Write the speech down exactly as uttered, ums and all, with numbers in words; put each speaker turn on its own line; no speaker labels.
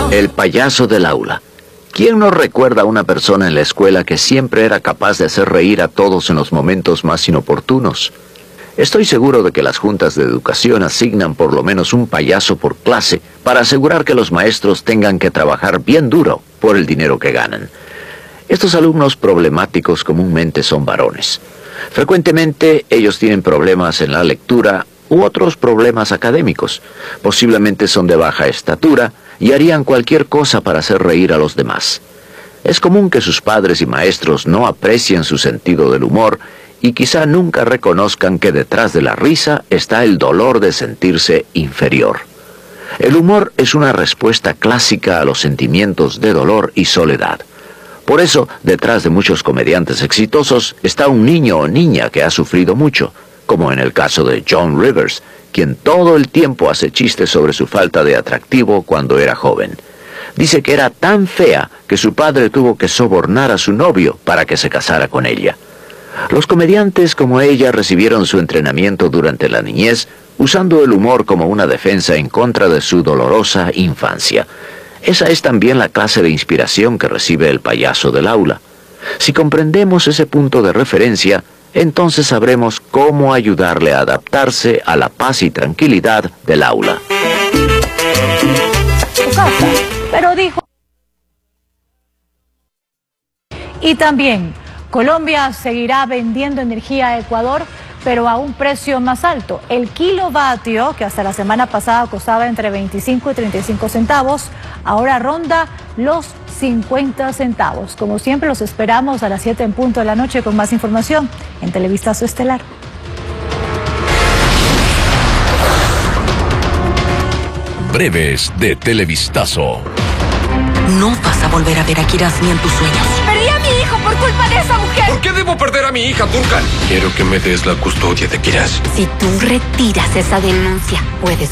El payaso del aula. ¿Quién no recuerda a una persona en la escuela que siempre era capaz de hacer reír a todos en los momentos más inoportunos? Estoy seguro de que las juntas de educación asignan por lo menos un payaso por clase para asegurar que los maestros tengan que trabajar bien duro por el dinero que ganan. Estos alumnos problemáticos comúnmente son varones. Frecuentemente ellos tienen problemas en la lectura u otros problemas académicos. Posiblemente son de baja estatura y harían cualquier cosa para hacer reír a los demás. Es común que sus padres y maestros no aprecien su sentido del humor y quizá nunca reconozcan que detrás de la risa está el dolor de sentirse inferior. El humor es una respuesta clásica a los sentimientos de dolor y soledad. Por eso, detrás de muchos comediantes exitosos está un niño o niña que ha sufrido mucho, como en el caso de Joan Rivers, quien todo el tiempo hace chistes sobre su falta de atractivo cuando era joven. Dice que era tan fea que su padre tuvo que sobornar a su novio para que se casara con ella. Los comediantes como ella recibieron su entrenamiento durante la niñez, usando el humor como una defensa en contra de su dolorosa infancia. Esa es también la clase de inspiración que recibe el payaso del aula. Si comprendemos ese punto de referencia, entonces sabremos cómo ayudarle a adaptarse a la paz y tranquilidad del aula.
Pero dijo... Y también, Colombia seguirá vendiendo energía a Ecuador, pero a un precio más alto. El kilovatio, que hasta la semana pasada costaba entre veinticinco y treinta y cinco centavos, ahora ronda los cincuenta centavos. Como siempre, los esperamos a las siete en punto de la noche con más información en Televistazo Estelar.
Breves de Televistazo.
No vas a volver a ver a Kiraz ni en tus sueños.
Perdí a mi hijo por culpa de esa mujer.
¿Por qué debo perder a mi hija, Turkan? Quiero que me des la custodia de Kiraz.
Si tú retiras esa denuncia, puedes